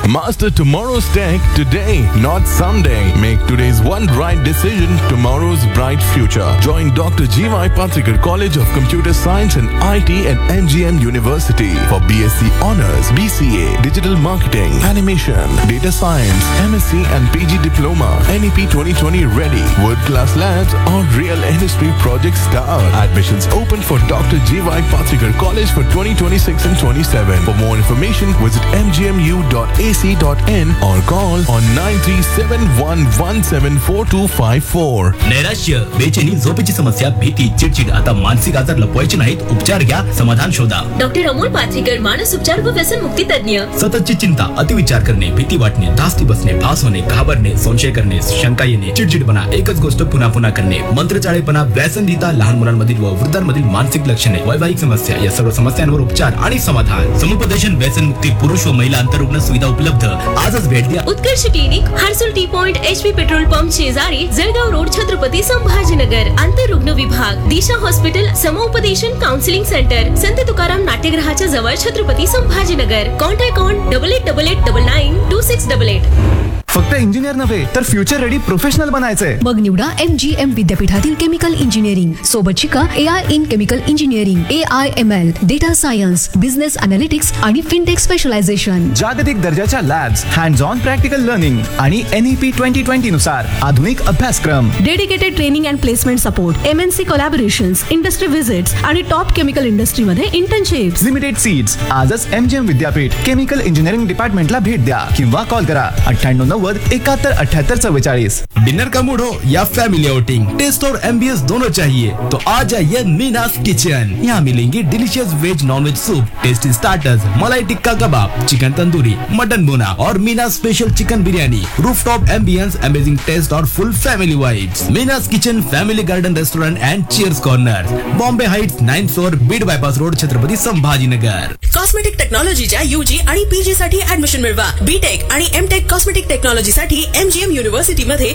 Master tomorrow's tech today, not someday. Make today's one right decision, tomorrow's bright future. Join Dr. G.Y. Patrikar College of Computer Science and IT at MGM University for BSc Honors, BCA, Digital Marketing, Animation, Data Science, MSc and PG Diploma, NEP 2020 ready, world-class labs or real industry project start. Admissions open for Dr. G.Y. Patrikar College for 2026 and 27. For more information, visit mgmu.ac.in or call on 9371174254. नैराश्य, बेचैनी, झोपेची समस्या, भीती, चिडचिड आता मानसिक आजार लपवायचे नाहीत, उपचार घ्या, समाधान शोधा. डॉक्टर अमोल पाथरीकर, मानस उपचार व व्यसन मुक्ती तज्ञ. सततची चिंता, अतिविचार करणे, भीती वाटणे, धास्ती बसणे, भास होणे, घाबरणे, संशय करणे, शंका येणे, चिडचिडपणा, एकच गोष्ट पुन्हा पुन्हा करणे, मंत्रचाळेपणा, व्यसनधीता, लहान मुलांमधील व वृद्धांमधील मानसिक लक्षणे, वैवाहिक समस्या या सर्व समस्यांवर उपचार आणि समाधान. समुपदेशन, व्यसन मुक्ती, पुरुष व महिला अंतरुग्ण सुविधा उपलब्ध. आजच भेट द्या. उत्कर्ष clinic, Harsul T point, HP petrol pump शेजारी, जळगाव रोड, छत्रपती संभाजीनगर. अंतरुग्ण विभाग, दिशा हॉस्पिटल, समुपदेशन काउन्सिलिंग सेंटर, संत तुकाराम नाट्यगृहाच्या जवळ, छत्रपती संभाजीनगर. Contact on 8888992688. फक्त इंजिनियर नव्हे तर फ्युचर रेडी प्रोफेशनल बनायचंय. मग निवडा MGM विद्यापीठातील केमिकल इंजिनिअरिंग. सोबत शिका AI in chemical engineering, AIML, data science, business analytics आणि फिनटेक स्पेशलायझेशन. जागतिक दर्जाच्या labs, hands on practical learning आणि NEP 2020 नुसार आधुनिक अभ्यासक्रम. Dedicated training and placement support, MNC collaborations, industry visits आणि टॉप केमिकल इंडस्ट्रीमध्ये इंटर्नशिप्स. Limited seats. आजच MGM विद्यापीठ केमिकल इंजिनिअरिंग डिपार्टमेंटला भेट द्या किंवा कॉल करा 9890717844. डिनर का मूड हो या फैमिली आउटिंग, टेस्ट और एम्बियंस दोनों चाहिए तो आ जाइए मीनास किचन. यहाँ मिलेंगी delicious veg non veg soup, tasty starters, मलाई टिक्का कबाब, चिकन तंदूरी, मटन बोना और मीनास special chicken biryani. Rooftop ambience, amazing taste और फुल family vibes. मीनास kitchen, family garden restaurant end cheers corner, Bombay Heights, 9th floor, Beed bypass road, Chhatrapati Sambhajinagar. Cosmetic टेक्नॉलॉजीच्या UG आणि PG साठी admission मिळवा. BTech आणि MTech cosmetic technology साठी MGM युनिव्हर्सिटी मध्ये